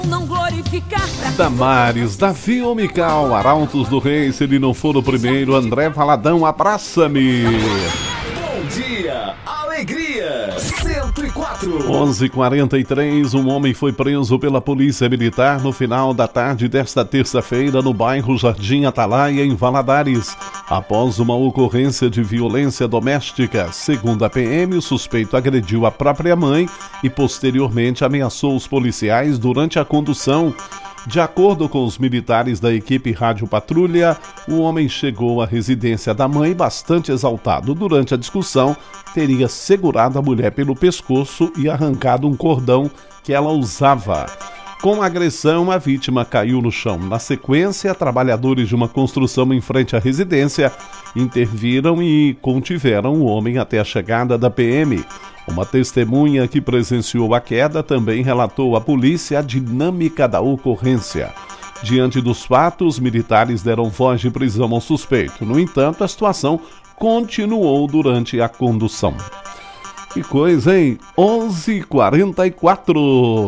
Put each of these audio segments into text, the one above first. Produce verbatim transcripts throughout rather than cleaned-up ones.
Não glorificar pra... Damares, Davi ou Mical, Arautos do Rei, se ele não for o primeiro, André Valadão, abraça-me. Bom dia, alegria, cento e quatro. onze e quarenta e três, um homem foi preso pela polícia militar no final da tarde desta terça-feira no bairro Jardim Atalaia, em Valadares, após uma ocorrência de violência doméstica. Segundo a P M, o suspeito agrediu a própria mãe e posteriormente ameaçou os policiais durante a condução. De acordo com os militares da equipe Rádio Patrulha, o homem chegou à residência da mãe bastante exaltado. Durante a discussão, teria segurado a mulher pelo pescoço e arrancado um cordão que ela usava. Com a agressão, a vítima caiu no chão. Na sequência, trabalhadores de uma construção em frente à residência interviram e contiveram o homem até a chegada da P M. Uma testemunha que presenciou a queda também relatou à polícia a dinâmica da ocorrência. Diante dos fatos, militares deram voz de prisão ao suspeito. No entanto, a situação continuou durante a condução. Que coisa, hein? onze e quarenta e quatro.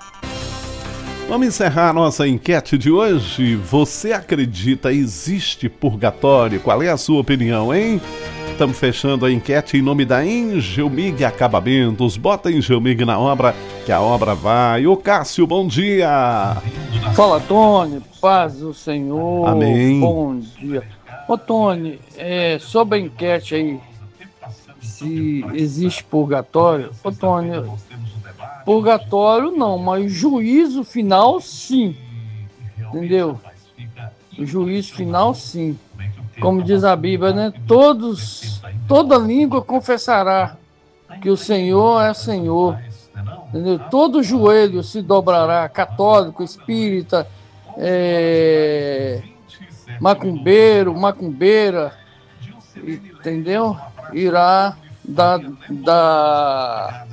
Vamos encerrar nossa enquete de hoje. Você acredita existe purgatório? Qual é a sua opinião, hein? Estamos fechando a enquete em nome da Engelmig Acabamentos. Bota Engelmig na obra, que a obra vai. Ô Cássio, bom dia. Fala, Tony. Paz do Senhor. Amém. Bom dia. Ô, Tony, é, sobre a enquete aí, se existe purgatório. Ô, Tony, purgatório não, mas juízo final sim. Entendeu? O juízo final sim. Como diz a Bíblia, né? Todos, toda língua confessará que o Senhor é Senhor. Entendeu? Todo joelho se dobrará, católico, espírita, é, macumbeiro, macumbeira, entendeu? Irá dar, dar,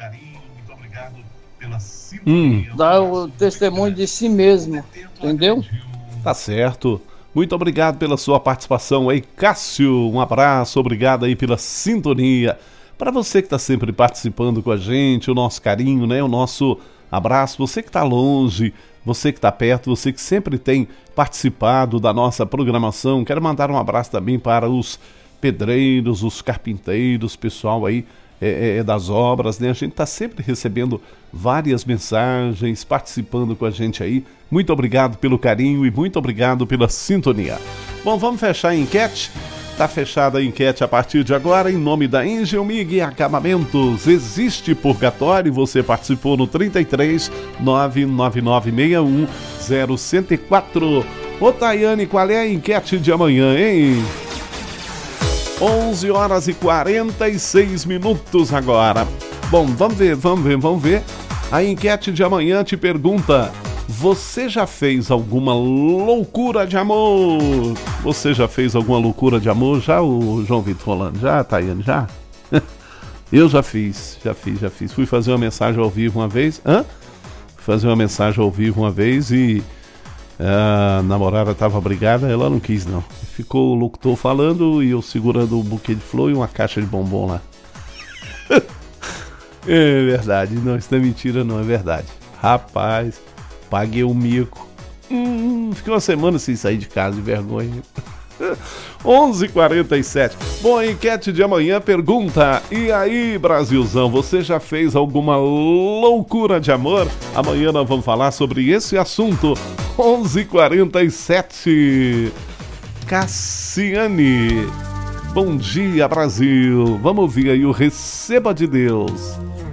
hum. dar o testemunho de si mesmo, entendeu? Tá certo. Muito obrigado pela sua participação aí, Cássio. Um abraço, obrigado aí pela sintonia. Para você que está sempre participando com a gente, o nosso carinho, né? O nosso abraço. Você que está longe, você que está perto, você que sempre tem participado da nossa programação. Quero mandar um abraço também para os pedreiros, os carpinteiros, pessoal aí é, é, das obras, né? A gente está sempre recebendo várias mensagens, participando com a gente aí. Muito obrigado pelo carinho e muito obrigado pela sintonia. Bom, vamos fechar a enquete. Está fechada a enquete a partir de agora, em nome da Engelmig Acabamentos. Existe purgatório? Você participou no trinta e três, nove nove nove seis um zero cento e quatro. Ô Tayane, qual é a enquete de amanhã, hein? onze horas e quarenta e seis minutos agora. Bom, vamos ver, vamos ver, vamos ver. A enquete de amanhã te pergunta: você já fez alguma loucura de amor? Você já fez alguma loucura de amor? Já, o João Vitor Rolando? Já, Tayane? Já? Eu já fiz, já fiz, já fiz. Fui fazer uma mensagem ao vivo uma vez. Hã? Fui fazer uma mensagem ao vivo uma vez e a namorada estava brigada, ela não quis não. Ficou o locutor falando e eu segurando um buquê de flor e uma caixa de bombom lá. É verdade, não, isso não é mentira não, é verdade. Rapaz, paguei um mico. Hum, fiquei uma semana sem sair de casa, de vergonha. onze e quarenta e sete. Bom, a enquete de amanhã pergunta: e aí, Brasilzão, você já fez alguma loucura de amor? Amanhã nós vamos falar sobre esse assunto. onze e quarenta e sete. Cassiane, bom dia, Brasil. Vamos ouvir aí o Receba de Deus.